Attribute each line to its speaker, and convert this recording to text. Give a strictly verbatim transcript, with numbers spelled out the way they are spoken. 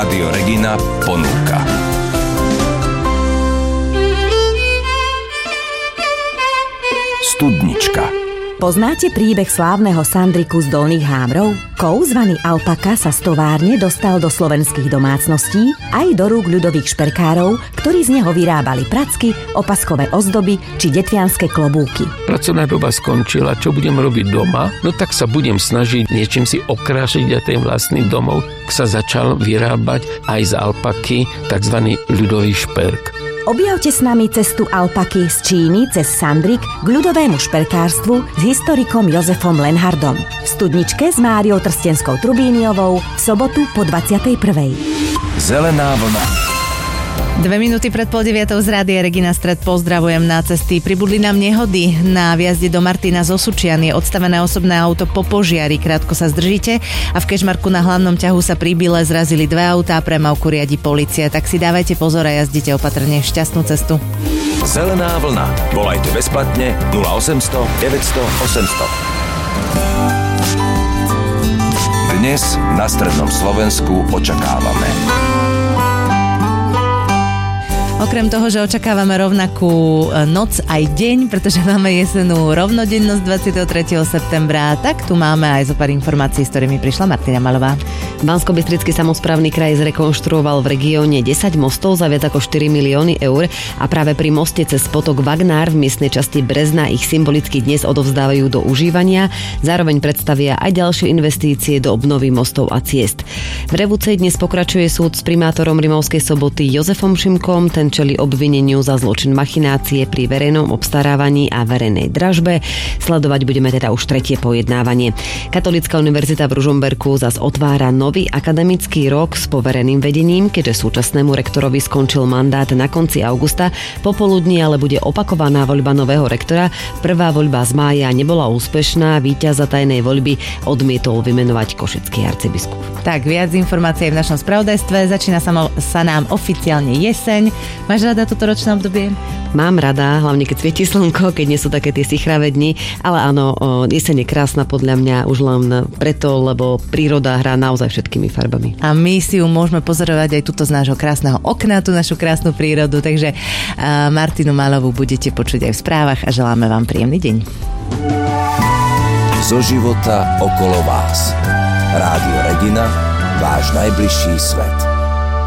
Speaker 1: Rádio Regina ponúka. Studnička.
Speaker 2: Poznáte príbeh slávneho Sandriku z Dolných Hámrov? Kov zvaný Alpaka sa z továrne dostal do slovenských domácností aj do rúk ľudových šperkárov, ktorí z neho vyrábali pracky, opaskové ozdoby či detvianske klobúky.
Speaker 3: Pracovná doba skončila, čo budem robiť doma? No tak sa budem snažiť niečím si okrášiť aj ten vlastný domov. Sa začal vyrábať aj z alpaky tzv. Ľudový šperk.
Speaker 2: Objavte s nami cestu alpaky z Číny cez Sandrik k ľudovému šperkárstvu s historikom Jozefom Lenhardom. V studničke s Máriou Trstenskou-Trubíniovou v sobotu po dvadsiatej prvej.
Speaker 1: Zelená vlna.
Speaker 4: Dve minúty pred pol deviatou z Rádia Regina Stred pozdravujem na cesty. Pribudli nám nehody. Na viazde do Martina zo Sučian je odstavené osobné auto po požiari. Krátko sa zdržíte a v Kežmarku na hlavnom ťahu sa pri Bile zrazili dve autá, premávku riadi polícia. Tak si dávajte pozor a jazdite opatrne. Šťastnú cestu.
Speaker 1: Zelená vlna. Volajte bezplatne nula osemsto deväťsto osemsto. Dnes na strednom Slovensku očakávame.
Speaker 4: Okrem toho, že očakávame rovnakú noc aj deň, pretože máme jesenú rovnodennosť dvadsiateho tretieho septembra, tak tu máme aj zo pár informácií, s ktorými prišla Martina Malová.
Speaker 5: Banskobystrický samosprávny kraj zrekonštruoval v regióne desať mostov za viac ako štyri milióny eur a práve pri moste cez potok Vagnár v miestnej časti Brezna ich symbolicky dnes odovzdávajú do užívania. Zároveň predstavia aj ďalšie investície do obnovy mostov a ciest. V Revúcej dnes pokračuje súd s primátorom Rimavskej Soboty Jozefom Šimkom. Ten čeli obvineniu za zločin machinácie pri verejnom obstarávaní a verejnej dražbe. Sledovať budeme teda už tretie pojednávanie. Katolícka univerzita v Ružomberku zas otvára nový akademický rok s povereným vedením, keďže súčasnému rektorovi skončil mandát na konci augusta. Popoludní ale bude opakovaná voľba nového rektora. Prvá voľba z mája nebola úspešná. Víťaza tajnej voľby odmietol vymenovať košický arcibiskup.
Speaker 4: Tak, viac informácií v našom spravodajstve. Začína sa, mo- sa nám oficiálne jeseň. Máš rada toto ročné obdobie?
Speaker 5: Mám rada, hlavne keď svieti slnko, keď nie sú také tie sichravé dni, ale áno, jeseň je krásna podľa mňa už len preto, lebo príroda hrá naozaj všetkými farbami.
Speaker 4: A my si ju môžeme pozorovať aj tuto z nášho krásneho okna, tú našu krásnu prírodu, takže uh, Martinu Malovú budete počuť aj v správach a želáme vám príjemný deň.
Speaker 1: Zo života okolo vás. Rádio Regina, váš najbližší svet.